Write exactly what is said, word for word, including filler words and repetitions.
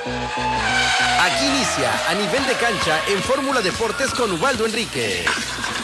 Aquí inicia A Nivel de Cancha en Fórmula Deportes con Ubaldo Enríquez.